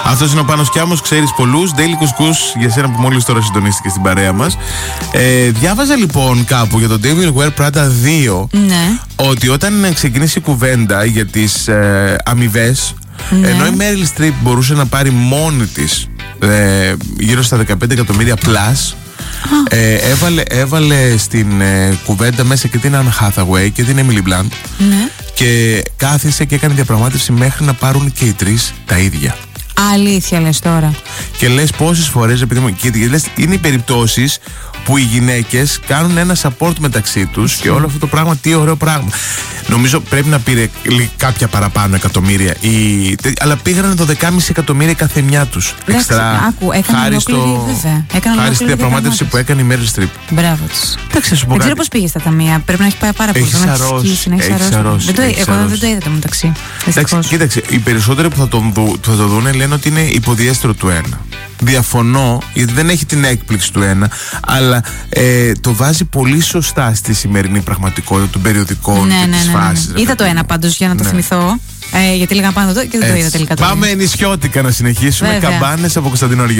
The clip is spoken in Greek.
Αυτός είναι ο Πάνος Κιάμος, ξέρεις πολλούς. Daily Κουσκούς για σένα που μόλις τώρα συντονίστηκε στην παρέα μας. Διάβαζα λοιπόν κάπου για το Devil Wear Prada 2 ότι όταν ξεκίνησε η κουβέντα για τις αμοιβές, ενώ η Meryl Streep μπορούσε να πάρει μόνη της γύρω στα 15 εκατομμύρια plus, έβαλε στην κουβέντα μέσα και την Anne Hathaway και την Emily Blunt, και κάθισε και έκανε διαπραγμάτευση μέχρι να πάρουν και οι τρεις τα ίδια. Αλήθεια λες τώρα? Και λες πόσες φορές, και λες, είναι οι περιπτώσεις που οι γυναίκες κάνουν ένα support μεταξύ τους και όλο αυτό το πράγμα, τι ωραίο πράγμα. Νομίζω πρέπει να πήρε κάποια παραπάνω εκατομμύρια, αλλά πήγανε 12,5 εκατομμύρια κάθε μια τους. Εξτρά, χάρη στη διαπραγμάτευση που έκανε η Meryl Streep. Μπράβο της. Δεν ξέρω πώς πήγε στα ταμεία. Πρέπει να έχει πάει πάρα πολύ. Έχει αρρώσει. Εγώ δεν το είδα το μεταξύ. Κοίταξε, οι περισσότεροι που θα το δουν λένε ότι είναι υποδιέστερο του ένα. Διαφωνώ, γιατί δεν έχει την έκπληξη του ένα, αλλά το βάζει πολύ σωστά στη σημερινή πραγματικότητα των περιοδικών και της φάσης. Είδα το ένα πάντως για να το θυμηθώ, γιατί λέγαμε πάνω εδώ και δεν το είδα τελικά. Πάμε νησιώτικα να συνεχίσουμε. Καμπάνες από Κωνσταντίνο Αργυρό.